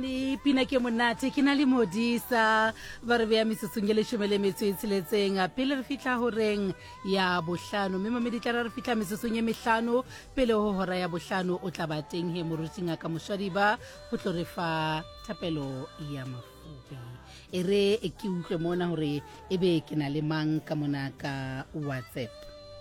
mane pina ke monate ke na le modisa ba re beya mesosong ya leshome le metso e tsheletseng pele re fihla horeng ya bohlano mme mamedi tla re fihla mesosong ya mehlano pele ho hora ya bohlano o tla ba teng he moruting ka moshwadiba ho tlo re fa thapelo ya mafube e re ke utlwe mona hore ebe ke na le mang ka mona ka WhatsApp.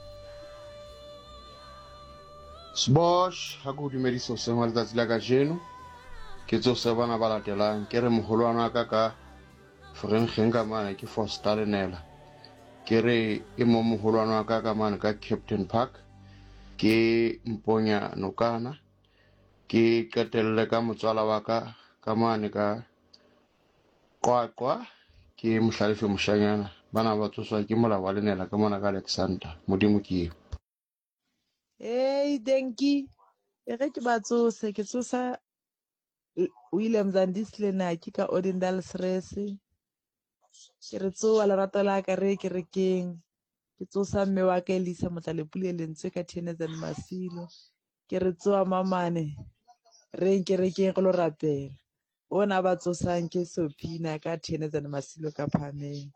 Sbosh ha go dumediso se mo letsatsi la kajeno ke tso se bana ba latelang ke re moholwana ka Frenkgen ka mane ke Fostalenela ke re e mo moholwana ka mane ka Captain Park ke Mponya Nokana ke qetelle ka motswala wa ka mane ka Qwaqwa ke Mohlalefe Moshanyana bana ba tsoswa ke mola wa lenela ka mona ka Alexander modimo ke Hey, Denki. Ere ke batsose ke tsosa William Zandisle na ke ka Odindal Sresi. Ke re tsoa lerato la ka re kerekeng. Ke tsosa mme wa ka Elisa Motlalepule lentswe ka Thenezan Masilo. Ke re tsoa mamane re kerekeng go lo rapela. Ona ba tsosang ke Sophina ka Thenezan Masilo ka Phameng.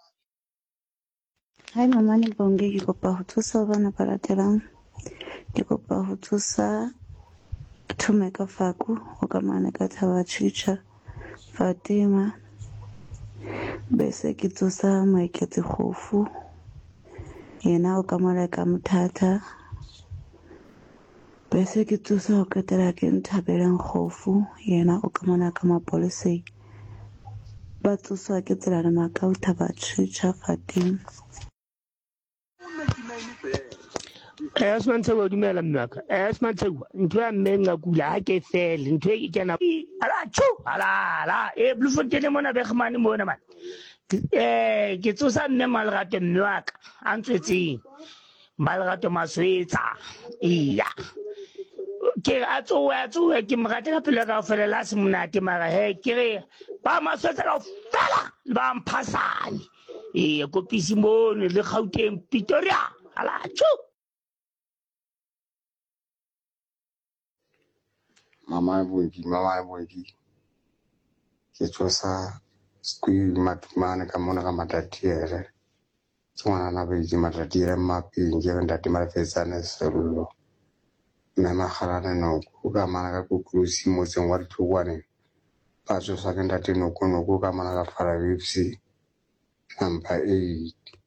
Hai mamane bonge ke kopa ho thusa bana ba latelang. Ke kopa ho thusa Thumeka Faku ho kamana ka Thaba Chicha Fatima bese ke thusa Maiketse Khofu yena o kamana ka Mthata bese ke thusa ho ketela ke Nthabeleng Khofu yena o kamana ka Mapoleseng ba thusa ke tsela le Makau Thaba Chicha Fatima. Esman tsewa dumela mmaka esman tsewa ntwe ya menga kula ha ke fele ntwe e kena ala chu ala Bloemfontein mona begmane mona man ke tsosa mme Malerato mmaka a ntswetseng Malerato Maswetsa iya ke a tsoa ke mratela pele ka fela la se monate mara he ke re ba Maswetsa ka fela le ba mphasane kopisi mone le Gauteng Pretoria ala chu. Mama Boyki ke tsosa skwi matumane ka mona ka Matatiere tswana na be di Matatiere mapeng ke ndate malefetsane sello mme magalane no go ka mana ka koklusi mo tseng wa ditlhokwane ba tsosa ke ndate no ka mana ka Fara FC number 8